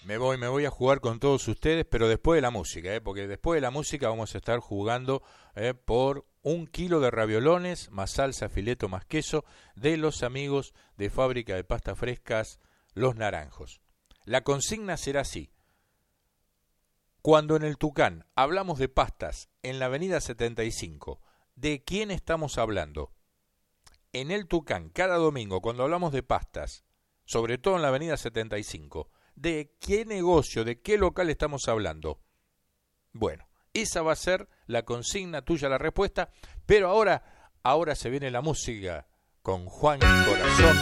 Me voy a jugar con todos ustedes, pero después de la música, porque después de la música vamos a estar jugando por 1 kilo de raviolones, más salsa, fileto, más queso, de los amigos de Fábrica de Pastas Frescas Los Naranjos. La consigna será así. Cuando en el Tucán hablamos de pastas en la avenida 75, ¿de quién estamos hablando? En el Tucán, cada domingo, cuando hablamos de pastas, sobre todo en la avenida 75, ¿de qué negocio, de qué local estamos hablando? Bueno, esa va a ser la consigna tuya, la respuesta, pero ahora se viene la música con Juan Corazón.